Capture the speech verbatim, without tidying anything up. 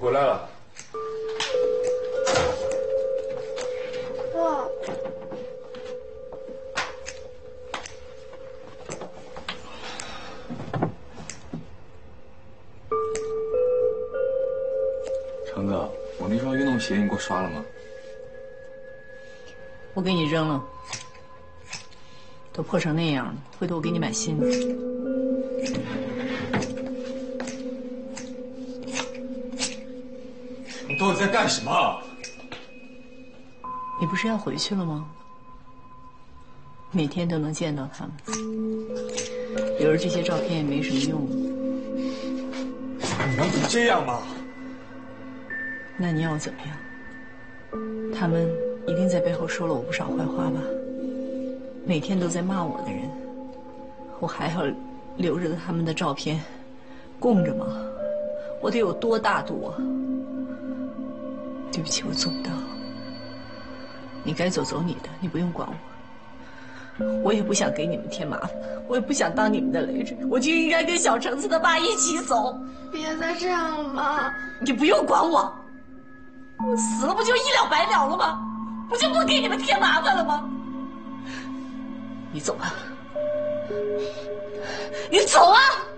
回来了。 爸。 成哥，我那双运动鞋你给我刷了吗？ 我给你扔了，都破成那样了，回头我给你买新的。 你到底在干什么？ 你不是要回去了吗？每天都能见到他们，留着这些照片也没什么用。 你能不这样吗？ 那你要我怎么样？他们一定在背后说了我不少坏话吧？每天都在骂我的人，我还要留着他们的照片供着吗？我得有多大度啊！对不起，我做不到。你该走走你的，你不用管我。我也不想给你们添麻烦，我也不想当你们的累赘，我就应该跟小橙子他爸一起走。 别再这样了，妈！ 你不用管我，我死了不就一了百了了吗？不就不给你们添麻烦了吗？你走吧，你走啊！